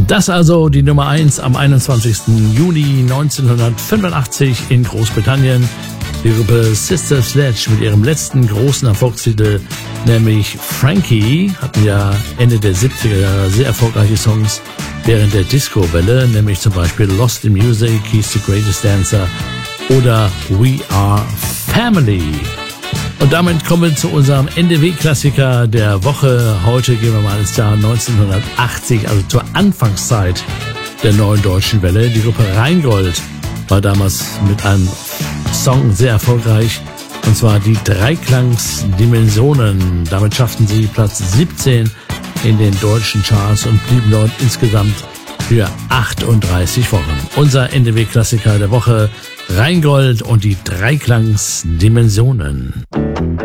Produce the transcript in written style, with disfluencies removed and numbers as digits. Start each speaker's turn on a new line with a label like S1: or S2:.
S1: Das also die Nummer 1 am 21. Juni 1985 in Großbritannien. Die Gruppe Sister Sledge mit ihrem letzten großen Erfolgstitel, nämlich Frankie, hatten ja Ende der 70er Jahre sehr erfolgreiche Songs während der Disco-Welle, nämlich zum Beispiel Lost in Music, He's the Greatest Dancer oder We Are Family. Und damit kommen wir zu unserem NDW-Klassiker der Woche. Heute gehen wir mal ins Jahr 1980, also zur Anfangszeit der neuen deutschen Welle. Die Gruppe Rheingold war damals mit einem Song sehr erfolgreich, und zwar die Dreiklangsdimensionen. Damit schafften sie Platz 17 in den deutschen Charts und blieben dort insgesamt für 38 Wochen. Unser NDW-Klassiker der Woche, Rheingold und die Dreiklangsdimensionen.